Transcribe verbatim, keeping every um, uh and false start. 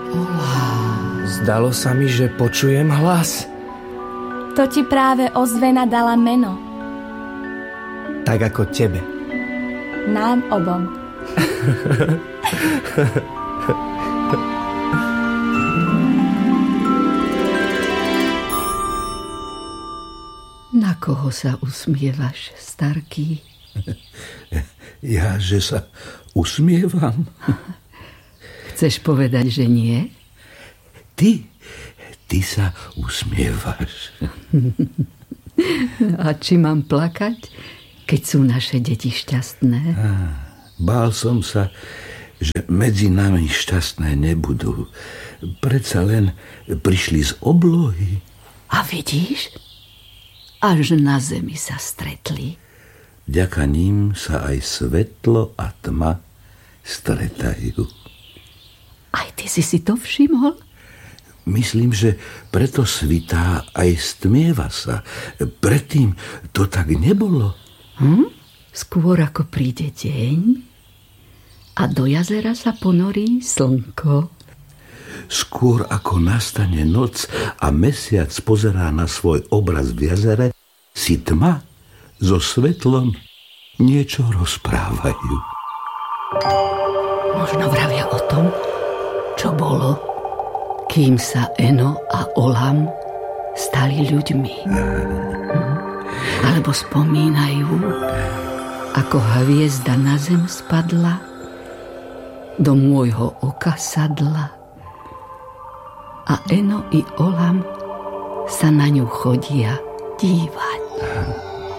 Olam. Zdalo sa mi, že počujem hlas. To ti práve ozvena dala meno. Tak ako tebe. Nám obom. Na koho sa usmievaš, starký? Ja, že sa usmievam. Chceš povedať, že nie? Ty, ty sa usmievaš. A či mám plakať, keď sú naše deti šťastné? Bál som sa, že medzi nami šťastné nebudú. Predsa len prišli z oblohy. A vidíš? Až na zemi sa stretli. Vďaka ním sa aj svetlo a tma stretajú. Aj ty si si to všimol? Myslím, že preto svitá aj stmieva sa. Predtým to tak nebolo. Hm? Skôr ako príde deň a do jazera sa ponorí slnko. Skôr ako nastane noc a mesiac pozerá na svoj obraz v jazere, si tma so svetlom niečo rozprávajú. Možno vravia o tom, čo bolo, kým sa Eno a Olam stali ľuďmi. Alebo spomínajú, ako hviezda na zem spadla, do môjho oka sadla a Eno i Olam sa na ňu chodia dívať.